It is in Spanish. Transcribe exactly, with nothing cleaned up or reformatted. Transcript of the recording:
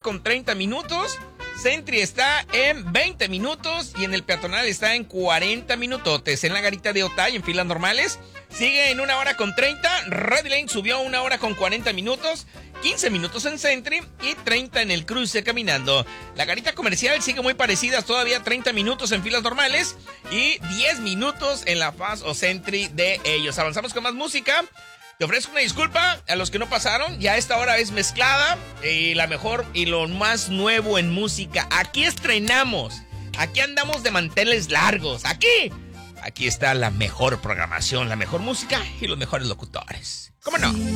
con treinta minutos. Sentry está en veinte minutos y en el peatonal está en cuarenta minutotes. En la garita de Otay, en filas normales, sigue en una hora con treinta. Red Lane subió a una hora con cuarenta minutos. quince minutos en Sentry y treinta en el cruce caminando. La garita comercial sigue muy parecida, todavía treinta minutos en filas normales y diez minutos en la Fast o Sentry de ellos. Avanzamos con más música. Te ofrezco una disculpa a los que no pasaron. Ya esta hora es mezclada y la mejor y lo más nuevo en música. Aquí estrenamos. Aquí andamos de manteles largos. Aquí. Aquí está la mejor programación, la mejor música y los mejores locutores. ¿Cómo no?